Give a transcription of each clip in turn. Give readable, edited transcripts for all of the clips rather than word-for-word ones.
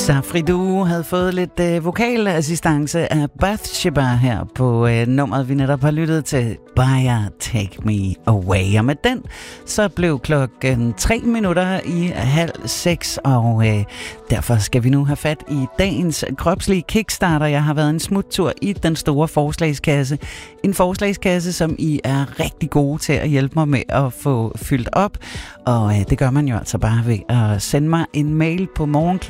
Safri Duo havde fået lidt vokalassistance af Bathsheba her på nummeret, vi netop har lyttet til, Baya Take Me Away. Og med den, så blev klokken 5:03, og derfor skal vi nu have fat i dagens kropslige kickstarter. Jeg har været en smuttur i den store forslagskasse. En forslagskasse, som I er rigtig gode til at hjælpe mig med at få fyldt op. Og det gør man jo altså bare ved at sende mig en mail på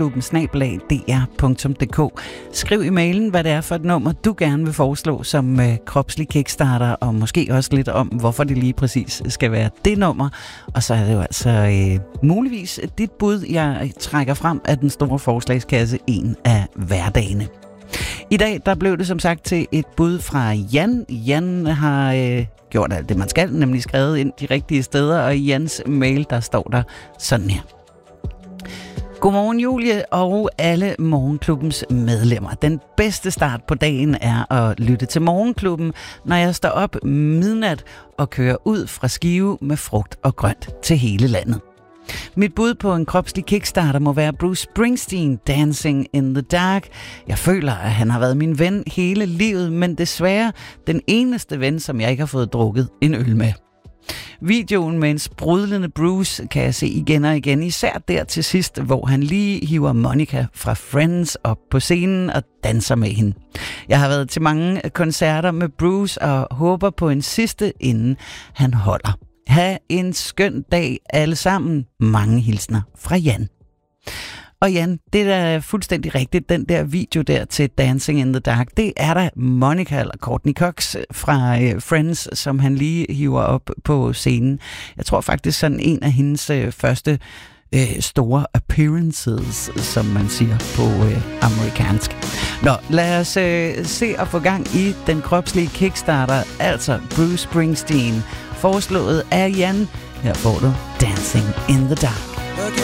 morgenklubben@dr.dk. Skriv i mailen, hvad det er for et nummer, du gerne vil foreslå som kropslig kickstarter, og måske også lidt om, hvorfor det lige præcis skal være det nummer. Og så er det jo altså muligvis dit bud, jeg trækker frem af den store forslagskasse en af hverdagene. I dag, der blev det som sagt til et bud fra Jan. Jan har gjort alt det, man skal, nemlig skrevet ind de rigtige steder, og i Jans mail, der står der sådan her. Godmorgen Julie og alle Morgenklubbens medlemmer. Den bedste start på dagen er at lytte til Morgenklubben, når jeg står op midnat og kører ud fra Skive med frugt og grønt til hele landet. Mit bud på en kropslig kickstarter må være Bruce Springsteen, Dancing in the Dark. Jeg føler, at han har været min ven hele livet, men desværre den eneste ven, som jeg ikke har fået drukket en øl med. Videoen med en sprudlende Bruce kan jeg se igen og igen, især der til sidst, hvor han lige hiver Monica fra Friends op på scenen og danser med hende. Jeg har været til mange koncerter med Bruce og håber på en sidste, inden han holder. Ha' en skøn dag alle sammen. Mange hilsner fra Jan. Og Jan, det er da fuldstændig rigtigt. Den der video der til Dancing in the Dark, det er da Monica eller Courtney Cox fra Friends, som han lige hiver op på scenen. Jeg tror faktisk sådan en af hendes første store appearances, som man siger på amerikansk. Nå, lad os se at få gang i den kropslige kickstarter, altså Bruce Springsteen, foreslået af Jan. Her får du Dancing in the Dark.